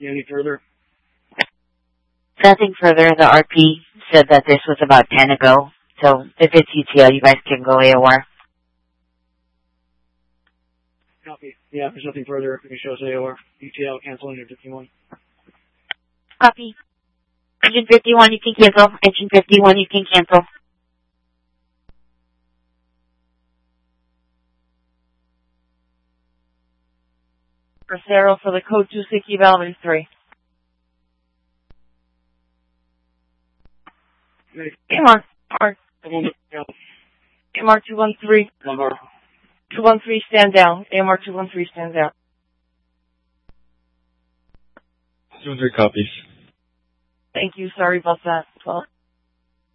Any further? Nothing further. The RP said that this was about 10 ago. So if it's ETL, you guys can go AOR. Copy. Yeah, there's nothing further. It shows AOR. ETL canceling at 51. Copy. Engine 51, you can cancel. Engine 51, you can cancel. Bracero for the code 260 valve is 3. AMR 213. 213 stand down. AMR 213 stands out. 213 copies. Thank you. Sorry about that. 12.